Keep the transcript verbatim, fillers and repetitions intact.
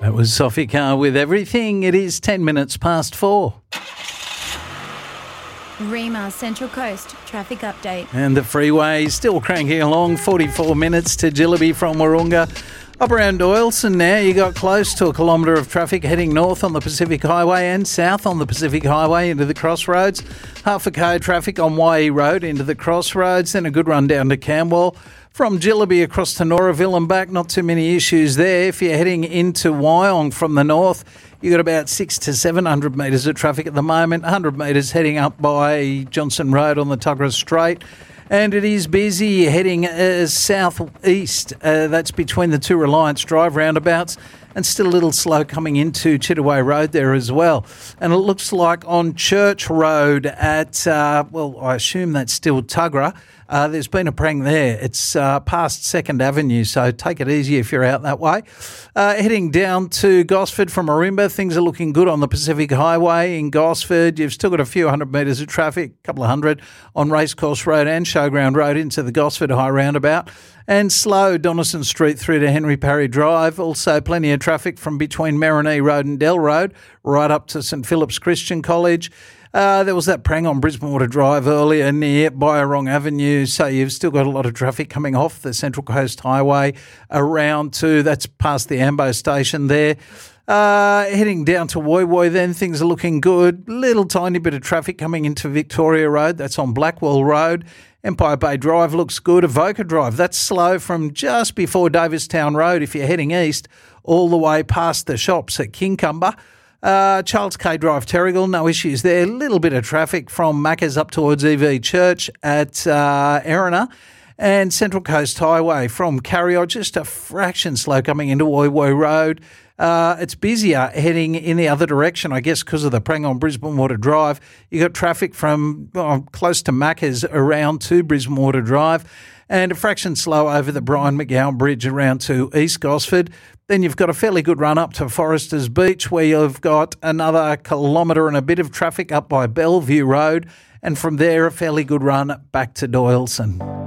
That was Sophie Carr with Everything. It is ten minutes past four. Rima Central Coast traffic update. And the freeway still cranking along, forty-four minutes to Jillaby from Wahroonga. Up around Doyleson now, you got close to a kilometre of traffic heading north on the Pacific Highway and south on the Pacific Highway into the Crossroads. Half a K draffic on Y E Road into the Crossroads, then a good run down to Camwell. From Jillaby across to Noraville and back, not too many issues there. If you're heading into Wyong from the north, you've got about six to seven hundred metres of traffic at the moment. one hundred metres heading up by Johnson Road on the Tuggerah Strait. And it is busy heading uh, south-east. Uh, that's between the two Reliance Drive roundabouts, and still a little slow coming into Chittaway Road there as well. And it looks like on Church Road at, uh, well, I assume that's still Tuggerah. Uh, there's been a prang there. It's uh, past second Avenue, so take it easy if you're out that way. Uh, heading down to Gosford from Morimba, things are looking good on the Pacific Highway in Gosford. You've still got a few hundred metres of traffic, a couple of hundred on Racecourse Road and Showground Road into the Gosford High Roundabout. And slow Donaldson Street through to Henry Parry Drive. Also plenty of traffic from between Marinee Road and Dell Road, right up to St Philip's Christian College. Uh, there was that prang on Brisbane Water Drive earlier near Byerong Avenue, so you've still got a lot of traffic coming off the Central Coast Highway around to, that's past the Ambo station there. Uh, heading down to Woy Woy then, things are looking good. Little tiny bit of traffic coming into Victoria Road, that's on Blackwell Road. Empire Bay Drive looks good. Avoca Drive, that's slow from just before Davistown Road if you're heading east, all the way past the shops at Kincumber. Uh, Charles K Drive, Terrigal, no issues there. A little bit of traffic from Macca's up towards E V Church at uh, Erina. And Central Coast Highway from Carriot, just a fraction slow coming into Woy Woy Road. Uh, it's busier heading in the other direction, I guess, because of the prang on Brisbane Water Drive. You got traffic from oh, close to Macca's around to Brisbane Water Drive, and a fraction slow over the Brian McGowan Bridge around to East Gosford. Then you've got a fairly good run up to Foresters Beach, where you've got another kilometre and a bit of traffic up by Bellevue Road, and from there a fairly good run back to Doyleson.